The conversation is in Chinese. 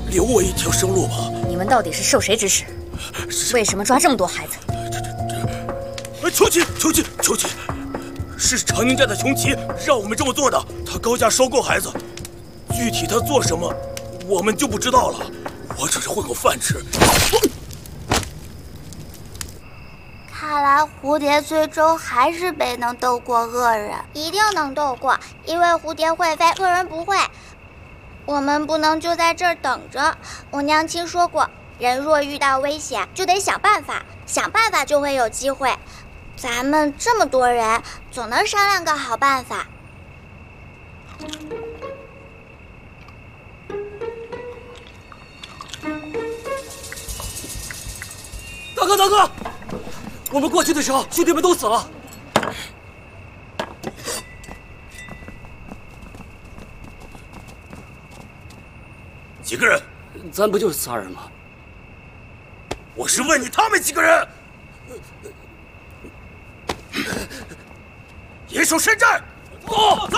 留我一条生路吧。 你们到底是受谁指使？为什么抓这么多孩子？ 穷奇，是长宁寨的穷奇让我们这么做的。他高价收购孩子，具体他做什么，我们就不知道了。我只是混口饭吃。 看来蝴蝶最终还是没能斗过恶人。 一定能斗过，因为蝴蝶会飞，恶人不会。我们不能就在这儿等着。我娘亲说过，人若遇到危险，就得想办法，想办法就会有机会。咱们这么多人，总能商量个好办法。 大哥，我们过去的时候，兄弟们都死了。 几个人？ 咱不就仨人吗？ 我是问你，他们几个人？严守深寨。走！